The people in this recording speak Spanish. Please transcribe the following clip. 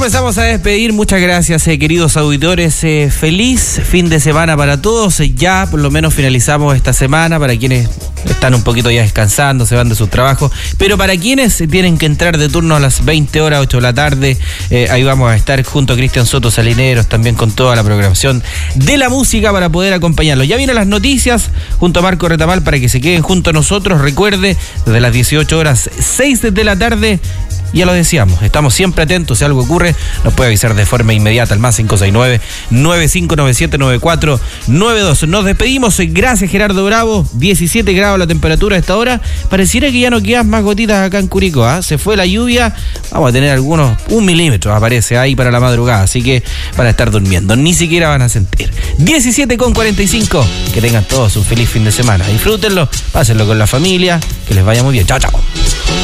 empezamos a despedir. Muchas gracias, queridos auditores. Feliz fin de semana para todos. Ya por lo menos finalizamos esta semana. Para quienes están un poquito ya descansando, se van de sus trabajos. Pero para quienes tienen que entrar de turno a las 20 horas, 8 de la tarde, ahí vamos a estar junto a Cristian Soto Salineros, también con toda la programación de la música para poder acompañarlos. Ya vienen las noticias junto a Marco Retamal para que se queden junto a nosotros. Recuerde, desde las 18 horas, 6 de la tarde. Ya lo decíamos, estamos siempre atentos. Si algo ocurre, nos puede avisar de forma inmediata al más 569-9597-9492. Nos despedimos. Gracias, Gerardo Bravo. 17 grados la temperatura a esta hora. Pareciera que ya no quedan más gotitas acá en Curicó, ¿eh? Se fue la lluvia. Vamos a tener algunos, 1 milímetro aparece ahí para la madrugada. Así que van a estar durmiendo. Ni siquiera van a sentir. 17:45. Que tengan todos un feliz fin de semana. Disfrútenlo, pásenlo con la familia. Que les vaya muy bien. Chao, chao.